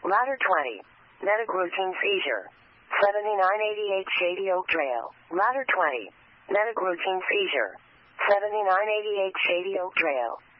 Ladder 20. Medic routine seizure. 7988 Shady Oak Trail. Ladder 20. Medic routine seizure. 7988 Shady Oak Trail.